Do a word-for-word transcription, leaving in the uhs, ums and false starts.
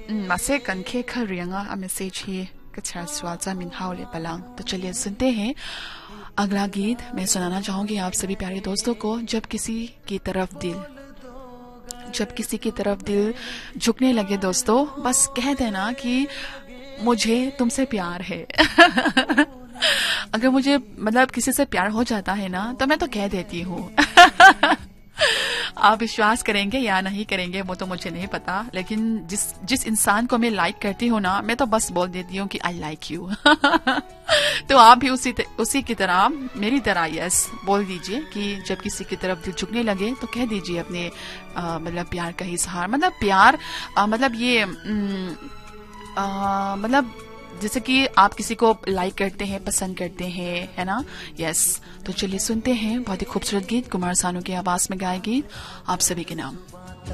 मासे कनखे खरियंगा मैसेज ही कच्छा स्वाजा मिन हाउले पलांग। तो चलिए सुनते हैं अगला गीत। मैं सुनाना चाहूंगी आप सभी प्यारे दोस्तों को, जब किसी की तरफ दिल जब किसी की तरफ दिल झुकने लगे दोस्तों, बस कह देना कि मुझे तुमसे प्यार है। अगर मुझे मतलब किसी से प्यार हो जाता है ना, तो मैं तो कह देती हूँ। आप विश्वास करेंगे या नहीं करेंगे वो तो मुझे नहीं पता, लेकिन जिस जिस इंसान को मैं लाइक करती हूँ ना, मैं तो बस बोल देती हूँ कि आई लाइक यू। तो आप भी उसी उसी की तरह मेरी तरह यस बोल दीजिए कि जब किसी की तरफ दिल झुकने लगे तो कह दीजिए अपने मतलब प्यार का इजहार। मतलब प्यार आ, मतलब ये आ, मतलब जैसे कि आप किसी को लाइक करते हैं, पसंद करते हैं, है ना। यस, तो चलिए सुनते हैं बहुत ही खूबसूरत गीत, कुमार सानू की आवाज में गाए गीत आप सभी के नाम।